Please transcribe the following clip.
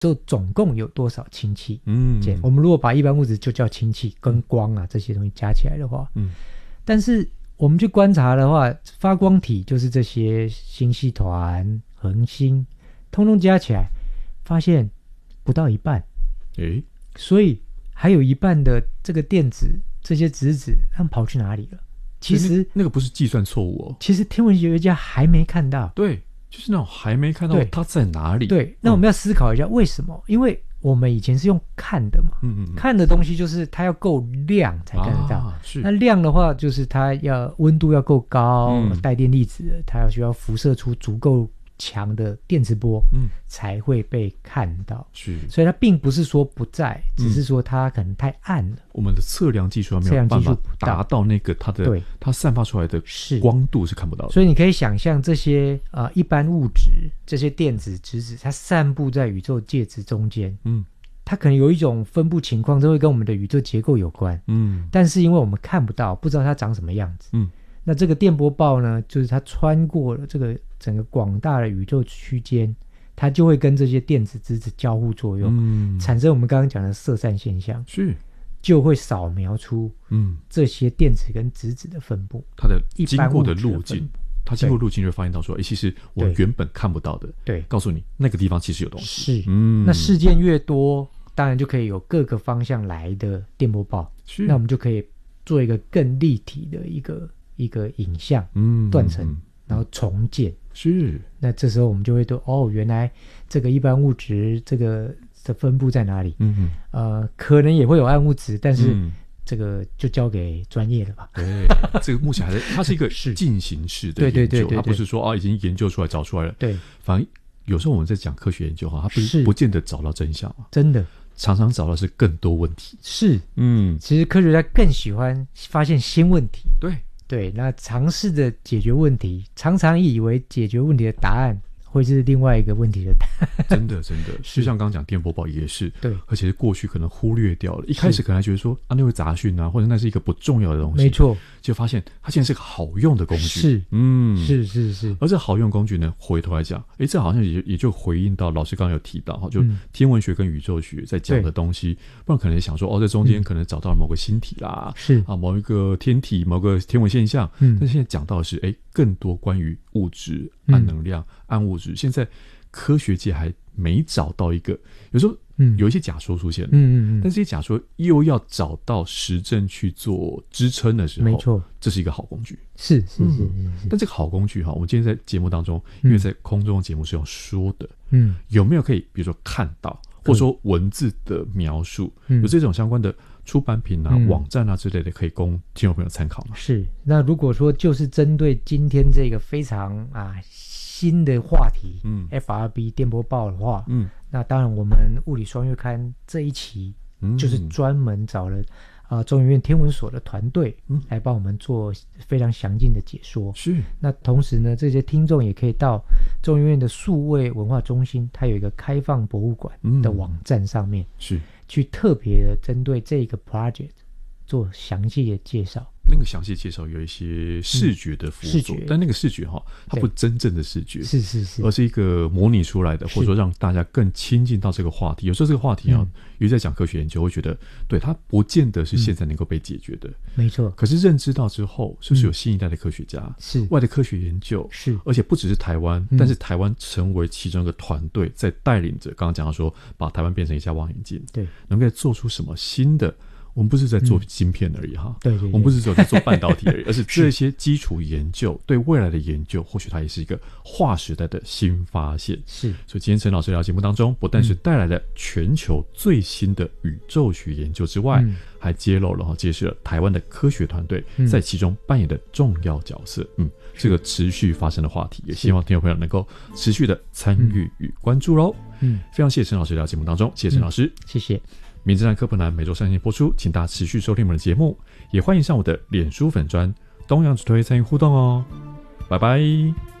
就总共有多少氢气。我们如果把一般物质就叫氢气跟光啊这些东西加起来的话，但是我们去观察的话，发光体就是这些星系团、恒星，通通加起来，发现不到一半。所以还有一半的这个电子，这些质子，它们跑去哪里了？其实那个不是计算错误哦。 其实天文学家还没看到。 对，就是那种还没看到它在哪里。 对，那我们要思考一下为什么？因为我们以前是用看的嘛，看的东西就是它要够亮才看得到。那亮的话，就是它要温度要够高，带电粒子，它需要辐射出足够强的电磁波，才会被看到。所以它并不是说不在，只是说它可能太暗了。 我们的测量技术没有办法达到那个它散发出来的光度是看不到的。 所以你可以想象这些一般物质，这些电子质子，它散布在宇宙介质中间。它可能有一种分布情况，这会跟我们的宇宙结构有关。但是因为我们看不到，不知道它长什么样子。那这个电波暴呢，就是它穿过了这个整个广大的宇宙区间，它就会跟这些电子质子交互作用，产生我们刚刚讲的色散现象，就会扫描出这些电子跟质子的分布， 它的经过的路径。它经过路径就发现到说，其实我原本看不到的，对，告诉你那个地方其实有东西。 那事件越多，当然就可以有各个方向来的电波暴，那我们就可以做一个更立体的一个影像断层，然后重建。那这时候我们就会原来这个一般物质这个的分布在哪里？可能也会有暗物质，但是这个就交给专业了吧。 对，这个目前它是一个进行式的研究，它不是说已经研究出来找出来了。对，反而有时候我们在讲科学研究它不见得找到真相，真的常常找到是更多问题。其实科学家更喜欢发现新问题。对，那尝试着解决问题，常常以为解决问题的答案会是另外一个问题的答案。真的就像刚刚讲电波暴也是，对，而且是过去可能忽略掉了，一开始可能还觉得说那会杂讯啊，或者那是一个不重要的东西，没错，就发现它竟然是个好用的工具。是而这好用工具呢，回头来讲，这好像也就回应到老师刚刚有提到就天文学跟宇宙学在讲的东西，不然可能想说这中间可能找到了某个星体啦，某一个天体，某个天文现象，但是现在讲到的是更多关于物质、暗能量、暗物质，现在科学界还没找到一个，有时候有一些假说出现了，但这些假说又要找到实证去做支撑的时候，没错，这是一个好工具。是但这个好工具我们今天在节目当中，因为在空中节目是用说的，有没有可以比如说看到，或者说文字的描述，有这种相关的出版品啊、网站啊之类的，可以供听众朋友参考吗？那如果说就是针对今天这个非常新的话题，FRB 电波暴的话，那当然我们物理双月刊这一期就是专门找了中研院天文所的团队来帮我们做非常详尽的解说。那同时呢，这些听众也可以到中研院的数位文化中心，它有一个开放博物馆的网站上面，去特别的针对这个 project 做详细的介绍。那个详细介绍有一些视觉的辅佐，但那个视觉它不真正的视觉，而是一个模拟出来的，或者说让大家更亲近到这个话题。有时候这个话题尤其在讲科学研究，会觉得对它不见得是现在能够被解决的，没错。可是认知到之后，是不是有新一代的科学家，外的科学研究，而且不只是台湾，但是台湾成为其中一个团队，在带领着刚刚讲到说，把台湾变成一家望远镜，对，能够做出什么新的。我们不是在做晶片而已对，我们不是只有在做半导体而已，而是这些基础研究对未来的研究，或许它也是一个划时代的新发现。所以今天陈老师聊节目当中，不但是带来了全球最新的宇宙学研究之外，还揭示了台湾的科学团队在其中扮演的重要角色。这个持续发生的话题，也希望听众朋友能够持续的参与与关注咯。非常谢谢陈老师聊节目当中，谢谢陈老师，谢谢。名侦探科普栏每周3天播出，请大家持续收听我们的节目，也欢迎上我的脸书粉专东洋之推参与互动哦。拜拜。